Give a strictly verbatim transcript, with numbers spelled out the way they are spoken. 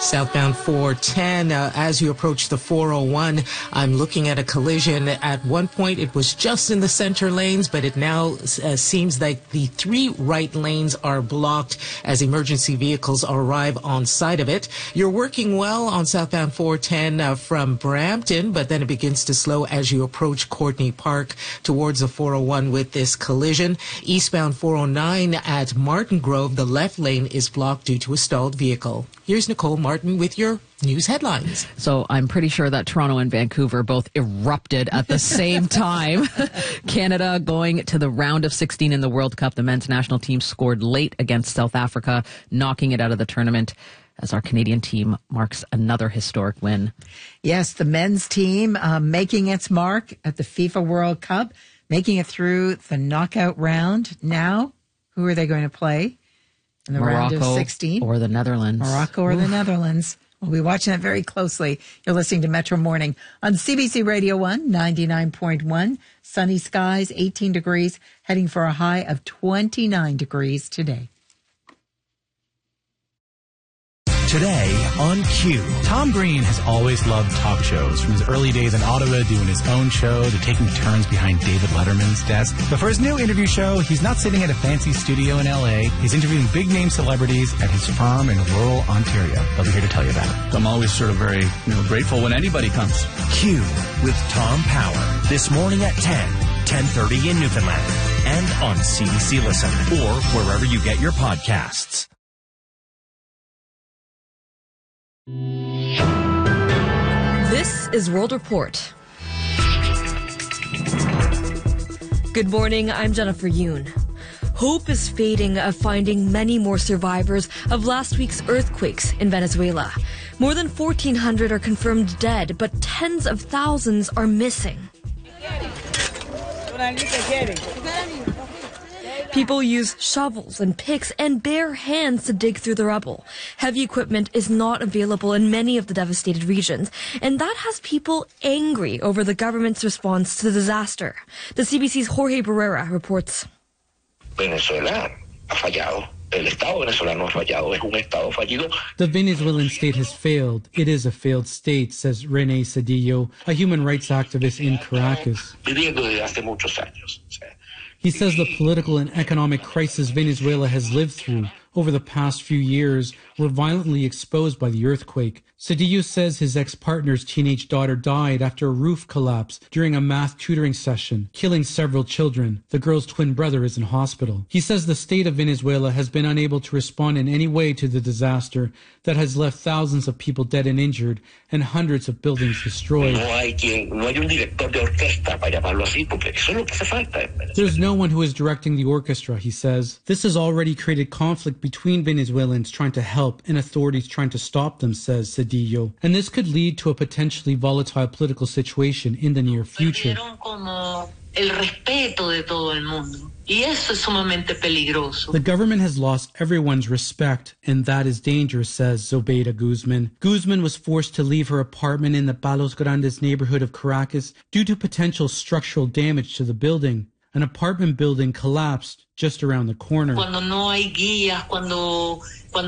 Southbound four ten, uh, as you approach the four oh one, I'm looking at a collision. At one point, it was just in the center lanes, but it now uh, seems like the three right lanes are blocked as emergency vehicles arrive on site of it. You're working well on southbound four ten uh, from Brampton, but then it begins to slow as you approach Courtney Park towards the four oh one with this collision. Eastbound four oh nine at Martin Grove, the left lane is blocked due to a stalled vehicle. Here's Nicole Martin with your news headlines. So I'm pretty sure that Toronto and Vancouver both erupted at the same time. Canada going to the round of sixteen in the World Cup. The men's national team scored late against South Africa, knocking it out of the tournament as our Canadian team marks another historic win. Yes, the men's team uh, making its mark at the FIFA World Cup, making it through the knockout round. Now, who are they going to play in the Morocco round of sixteen? Or the Netherlands. Morocco or Oof. the Netherlands. We'll be watching that very closely. You're listening to Metro Morning on C B C Radio one, ninety-nine point one. Sunny skies, eighteen degrees, heading for a high of twenty-nine degrees today. Today on Q. Tom Green has always loved talk shows, from his early days in Ottawa doing his own show to taking turns behind David Letterman's desk. But for his new interview show, he's not sitting at a fancy studio in L A. He's interviewing big-name celebrities at his farm in rural Ontario. He'll be here to tell you about it. I'm always sort of very you know, grateful when anybody comes. Q with Tom Power. This morning at ten, ten thirty in Newfoundland. And on C B C Listen or wherever you get your podcasts. This is World Report. Good morning, I'm Jennifer Yoon. Hope is fading of finding many more survivors of last week's earthquakes in Venezuela. More than fourteen hundred are confirmed dead, but tens of thousands are missing. People use shovels and picks and bare hands to dig through the rubble. Heavy equipment is not available in many of the devastated regions, and that has people angry over the government's response to the disaster. The C B C's Jorge Barrera reports. Venezuela ha fallado. El Estado venezolano ha fallado. Es un Estado fallido. The Venezuelan state has failed. It is a failed state, says René Cedillo, a human rights activist in Caracas. Viviendo desde hace muchos años. He says the political and economic crisis Venezuela has lived through over the past few years were violently exposed by the earthquake. Cedillo says his ex-partner's teenage daughter died after a roof collapse during a math tutoring session, killing several children. The girl's twin brother is in hospital. He says the state of Venezuela has been unable to respond in any way to the disaster that has left thousands of people dead and injured and hundreds of buildings destroyed. There's no one who is directing the orchestra, he says. This has already created conflict between Venezuelans trying to help and authorities trying to stop them, says Cedillo. And this could lead to a potentially volatile political situation in the near future. The government has lost everyone's respect, and that is dangerous, says Zobeida Guzman. Guzman was forced to leave her apartment in the Palos Grandes neighborhood of Caracas due to potential structural damage to the building. An apartment building collapsed just around the corner.